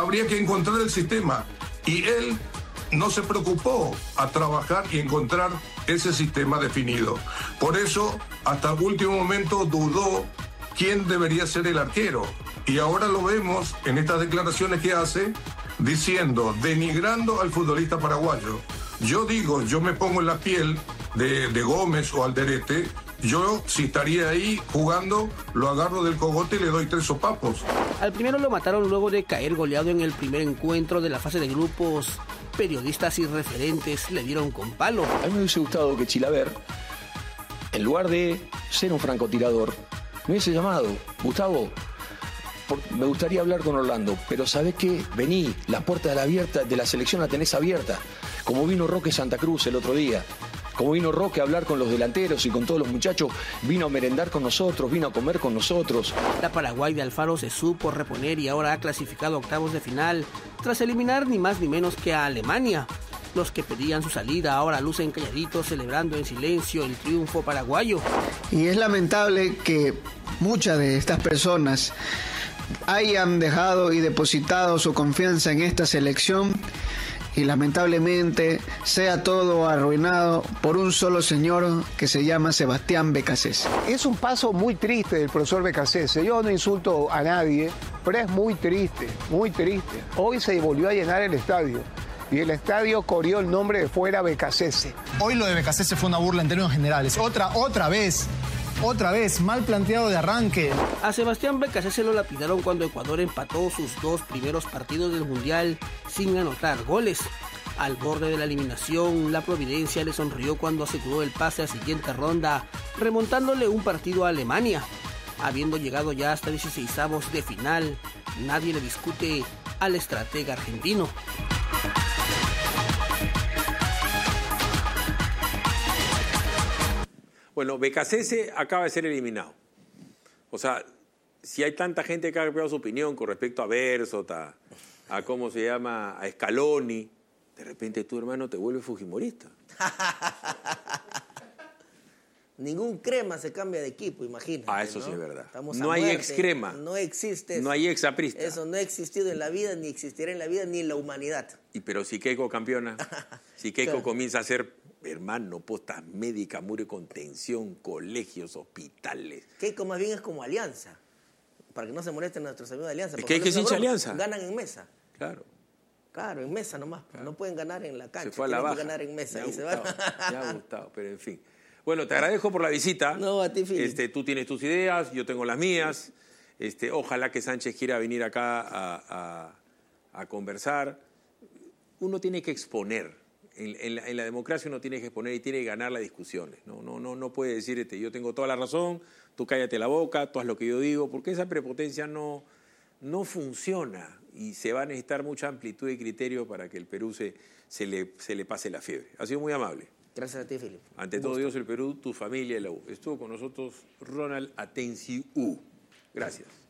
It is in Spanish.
habría que encontrar el sistema. Y él no se preocupó a trabajar y encontrar ese sistema definido. Por eso, hasta el último momento dudó quién debería ser el arquero. Y ahora lo vemos en estas declaraciones que hace, diciendo, denigrando al futbolista paraguayo. Yo digo, yo me pongo en la piel de Gómez o Alderete. Yo, si estaría ahí jugando, lo agarro del cogote y le doy 3 sopapos. Al primero lo mataron luego de caer goleado en el primer encuentro de la fase de grupos. Periodistas y referentes le dieron con palo. A mí me hubiese gustado que Chilaver, en lugar de ser un francotirador, me hubiese llamado: Gustavo, me gustaría hablar con Orlando, pero ¿sabés qué? Vení, las puertas de la selección la tenés abierta, como vino Roque Santa Cruz el otro día. Como vino Roque a hablar con los delanteros y con todos los muchachos, vino a merendar con nosotros, vino a comer con nosotros. La Paraguay de Alfaro se supo reponer y ahora ha clasificado a octavos de final, tras eliminar ni más ni menos que a Alemania. Los que pedían su salida ahora lucen calladitos, celebrando en silencio el triunfo paraguayo. Y es lamentable que muchas de estas personas hayan dejado y depositado su confianza en esta selección y lamentablemente sea todo arruinado por un solo señor que se llama Sebastián Beccacece. Es un paso muy triste del profesor Beccacece. Yo no insulto a nadie, pero es muy triste, muy triste. Hoy se volvió a llenar el estadio y el estadio corrió el nombre de fuera Beccacece. Hoy lo de Beccacece fue una burla en términos generales. Otra vez, mal planteado de arranque. A Sebastián Beccacece lo lapidaron cuando Ecuador empató sus 2 primeros partidos del Mundial sin anotar goles. Al borde de la eliminación, la Providencia le sonrió cuando aseguró el pase a siguiente ronda, remontándole un partido a Alemania. Habiendo llegado ya hasta 16avos de final, nadie le discute al estratega argentino. Bueno, Beccacece acaba de ser eliminado. O sea, si hay tanta gente que ha cambiado su opinión con respecto a Bersot, a cómo se llama, a Scaloni, de repente tu hermano te vuelve fujimorista. Ningún crema se cambia de equipo, imagínate. Ah, eso ¿no? sí es verdad. Estamos no hay muerte. ex crema. No existe eso. No hay ex aprista. Eso no ha existido en la vida, ni existirá en la vida, ni en la humanidad. Pero si Keiko campeona, si Keiko Claro. comienza a ser, hermano, postas médicas, muro de contención, colegios, hospitales. Keiko más bien es como Alianza, para que no se molesten nuestros amigos de Alianza. Es porque que es hincha Alianza. Ganan en mesa. Claro. Claro, en mesa nomás. Claro. No pueden ganar en la cancha. Se fue a la baja. Ganar en mesa. Me ha gustado, pero en fin. Bueno, te agradezco por la visita. No, a ti, Filipe. Tú tienes tus ideas, yo tengo las mías. Ojalá que Sánchez quiera venir acá a conversar. Uno tiene que exponer. En la democracia uno tiene que exponer y tiene que ganar las discusiones. No puede decir, yo tengo toda la razón, tú cállate la boca, tú haz lo que yo digo, porque esa prepotencia no funciona y se va a necesitar mucha amplitud y criterio para que el Perú se le pase la fiebre. Ha sido muy amable. Gracias a ti, Filipe. Ante todo Dios, el Perú, tu familia y la U. Estuvo con nosotros Ronald Atencio U. Gracias.